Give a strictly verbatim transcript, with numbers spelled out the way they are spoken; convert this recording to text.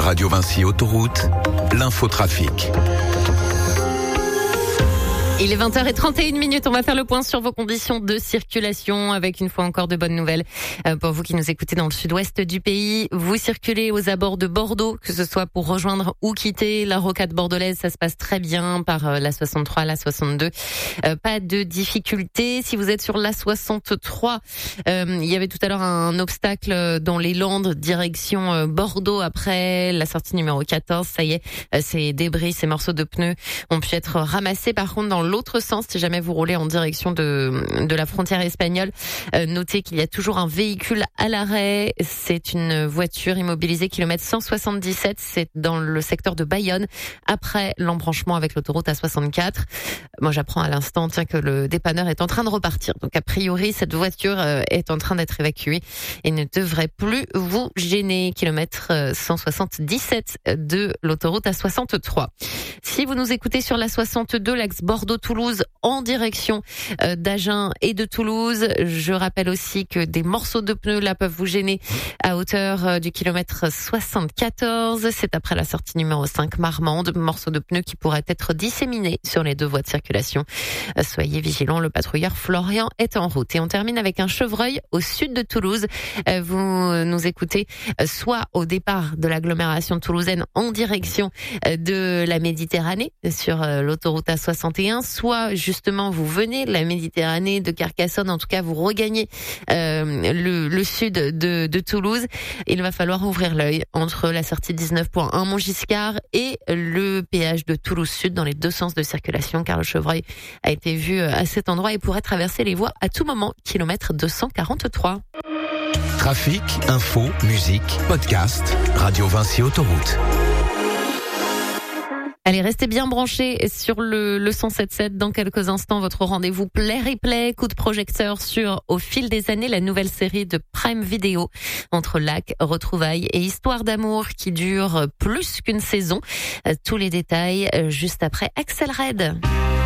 Radio Vinci Autoroute, l'infotrafic. Il est vingt heures trente et une minutes. On va faire le point sur vos conditions de circulation avec une fois encore de bonnes nouvelles. Euh, pour vous qui nous écoutez dans le sud-ouest du pays, vous circulez aux abords de Bordeaux, que ce soit pour rejoindre ou quitter la rocade bordelaise. Ça se passe très bien par euh, la soixante-trois, la soixante-deux. Euh, pas de difficultés. Si vous êtes sur la soixante-trois, euh, il y avait tout à l'heure un obstacle dans les Landes, direction euh, Bordeaux après la sortie numéro quatorze. Ça y est, euh, ces débris, ces morceaux de pneus ont pu être ramassés. Par contre, dans l'autre sens, si jamais vous roulez en direction de de la frontière espagnole, euh, notez qu'il y a toujours un véhicule à l'arrêt. C'est une voiture immobilisée kilomètre cent soixante-dix-sept. C'est dans le secteur de Bayonne, après l'embranchement avec l'autoroute A soixante-quatre. Moi, j'apprends à l'instant tiens, que le dépanneur est en train de repartir. Donc, a priori, cette voiture euh, est en train d'être évacuée et ne devrait plus vous gêner. Kilomètre cent soixante-dix-sept de l'autoroute A soixante-trois. Si vous nous écoutez sur la soixante-deux, l'axe Bordeaux-Toulouse en direction euh, d'Agen et de Toulouse, je rappelle aussi que des morceaux de pneus là peuvent vous gêner à hauteur euh, du kilomètre soixante-quatorze. C'est après la sortie numéro cinq Marmande, morceaux de pneus qui pourraient être disséminés sur les deux voies de circulation. Euh, soyez vigilants, le patrouilleur Florian est en route. Et on termine avec un chevreuil au sud de Toulouse. Euh, vous nous écoutez euh, soit au départ de l'agglomération toulousaine en direction euh, de la Méditerranée sur euh, l'autoroute A soixante et un, soit justement vous venez de la Méditerranée, de Carcassonne, en tout cas vous regagnez euh, le, le sud de, de Toulouse. Il va falloir ouvrir l'œil entre la sortie dix-neuf point un Montgiscard et le péage de Toulouse Sud dans les deux sens de circulation, car le chevreuil a été vu à cet endroit et pourrait traverser les voies à tout moment, kilomètre deux cent quarante-trois. Trafic, info, musique, podcast, Radio Vinci Autoroute. Allez, restez bien branchés sur le, le cent sept sept. Dans quelques instants, votre rendez-vous Play Replay, coup de projecteur sur Au fil des années, la nouvelle série de Prime Video entre lacs, retrouvailles et histoire d'amour qui dure plus qu'une saison. Tous les détails juste après Axel Red.